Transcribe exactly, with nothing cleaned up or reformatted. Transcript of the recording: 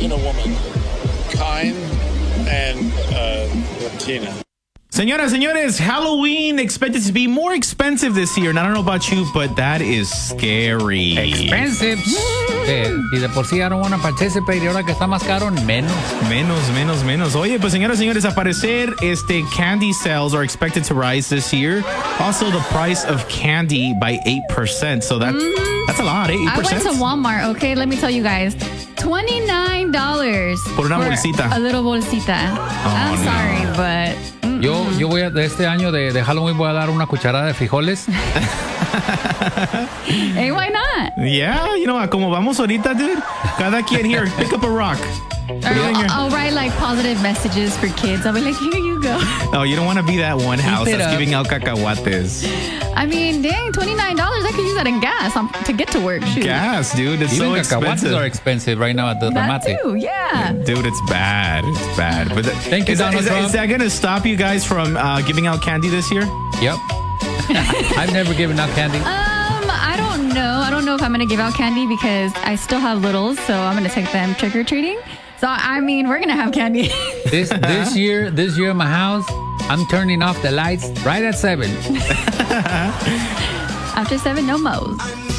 in a woman. Kind and uh, Latina. Señoras, señores, Halloween expected to be more expensive this year. And I don't know about you, but that is scary. Expensive. Eh, y de por sí I don't want to participate. Y ahora que está más caro, menos. Menos, menos, menos. Oye, pues señoras, señores, al parecer, este, candy sales are expected to rise this year. Also, the price of candy by eight percent. So that, mm-hmm. that's a lot, eight percent. I went to Walmart, okay? Let me tell you guys. twenty-nine dollars por una bolsita. A little bolsita. Oh, I'm no. sorry, but... Mm-mm. Yo, yo voy a, de este año de, de Halloween voy a dar una cucharada de frijoles. Hey, why not? Yeah, you know, como vamos ahorita, dude. Cada quien here, pick up a rock. I'll, I'll write like positive messages for kids. I'll be like, here you go. Oh, you don't want to be that one house that's up. Giving out cacahuates. I mean, dang, twenty-nine dollars. I could use that in gas um, to get to work. Shoot. Gas, dude. It's Even so expensive. Cacahuates are expensive right now at the That Ramate. too, yeah. Dude, it's bad. It's bad. But the, Thank you, is, Donald that, is, Trump. That, is that going to stop you guys from uh, giving out candy this year? Yep. I've never given out candy. Um, I don't know. I don't know if I'm going to give out candy because I still have littles, so I'm going to take them trick-or-treating. So, I mean, we're going to have candy. this this year, this year in my house, I'm turning off the lights right at seven. After seven, no mo's.